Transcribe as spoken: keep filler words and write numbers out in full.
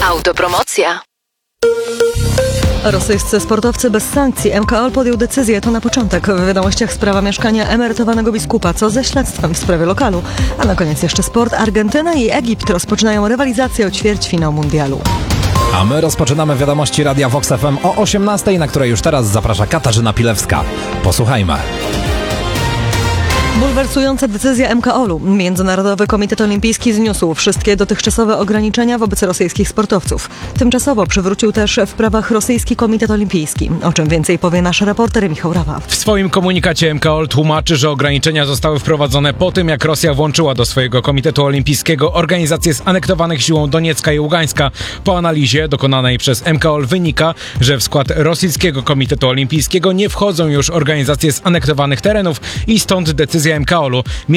Autopromocja. Rosyjscy sportowcy bez sankcji. M K O L podjął decyzję, to na początek. W wiadomościach sprawa mieszkania emerytowanego biskupa, co ze śledztwem w sprawie lokalu. A na koniec jeszcze sport. Argentyna i Egipt rozpoczynają rywalizację o ćwierćfinał mundialu. A my rozpoczynamy wiadomości Radia Vox F M o osiemnastej, na której już teraz zaprasza Katarzyna Pilewska. Posłuchajmy. Bulwersująca decyzja M K O L-u. Międzynarodowy Komitet Olimpijski zniósł wszystkie dotychczasowe ograniczenia wobec rosyjskich sportowców. Tymczasowo przywrócił też w prawach Rosyjski Komitet Olimpijski. O czym więcej powie nasz reporter Michał Rawa. W swoim komunikacie M K O L tłumaczy, że ograniczenia zostały wprowadzone po tym, jak Rosja włączyła do swojego Komitetu Olimpijskiego organizacje zanektowanych siłą Doniecka i Ługańska. Po analizie dokonanej przez M K O L wynika, że w skład Rosyjskiego Komitetu Olimpijskiego nie wchodzą już organizacje z anektowanych terenów i stąd decyzja M K O L-u.